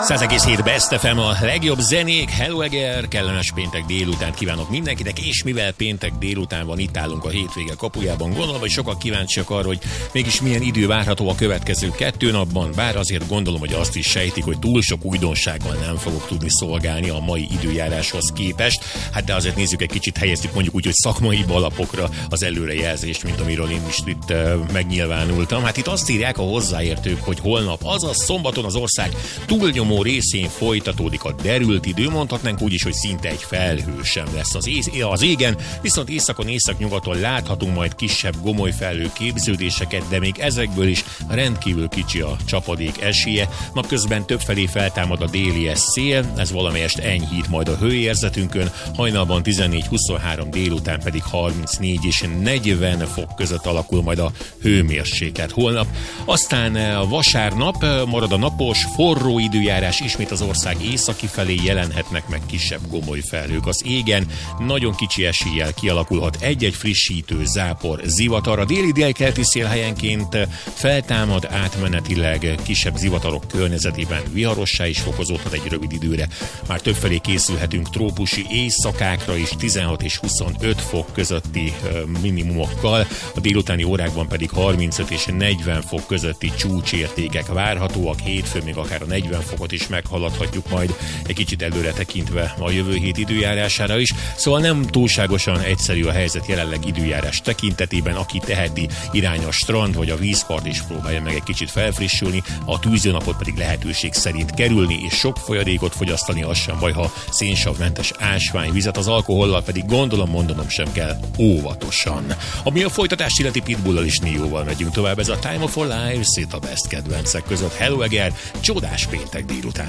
100,7 Best FM, a legjobb zenék. Hello Eger, kellemes péntek délután kívánok mindenkinek, és mivel péntek délután van, itt állunk a hétvége kapujában, gondolom, hogy sokan kíváncsiak arra, hogy mégis milyen idő várható a következő 2 napban, bár azért gondolom, hogy azt is sejtik, hogy túl sok újdonsággal nem fogok tudni szolgálni a mai időjáráshoz képest. Hát de azért nézzük egy kicsit, helyezzük mondjuk úgy, hogy szakmai alapokra az előrejelzést, mint amiről én is itt megnyilvánultam. Hát itt azt írják a hozzáértők, hogy holnap, azaz szombaton az ország túlnyomó részén folytatódik a derült idő, mondhatnánk úgy is, hogy szinte egy felhő sem lesz az égen, viszont északon, északnyugaton láthatunk majd kisebb gomolyfelhő képződéseket, de még ezekből is rendkívül kicsi a csapadék esélye. Napközben többfelé feltámad a délies szél, ez valamelyest enyhít majd a hőérzetünkön, hajnalban 14-23, délután pedig 34 és 40 fok között alakul majd a hőmérséklet holnap. Aztán a vasárnap marad a napos, forró időjárás, ismét az ország északi felé jelenhetnek meg kisebb gomolyfelhők az égen, nagyon kicsi eséllyel kialakulhat egy-egy frissítő zápor, zivatar. A déli-délkeleti szél helyenként feltámad, átmenetileg kisebb zivatarok környezetében viharossá is fokozódhat egy rövid időre. Már többfelé készülhetünk trópusi éjszakákra is, 16 és 25 fok közötti minimumokkal, a délutáni órákban pedig 35 és 40 fok közötti csúcsértékek várhatóak, hétfőn még akár a 40 fokot is meghaladhatjuk majd egy kicsit előre tekintve a jövő hét időjárására is. Szóval nem túlságosan egyszerű a helyzet jelenleg időjárás tekintetében, aki teheti, irány a strand vagy a vízpart is próbálja meg egy kicsit felfrissülni, a tűzőnapot pedig lehetőség szerint kerülni, és sok folyadékot fogyasztani, az sem baj, ha szénsavmentes ásványvizet, az alkohollal pedig gondolom mondanom sem kell, óvatosan. Ami a folytatást illeti, Pitbullal és Nióval megyünk tovább, ez a Time of Our Lives, itt a Best kedvencek között. Hello Eger, csodás péntek délután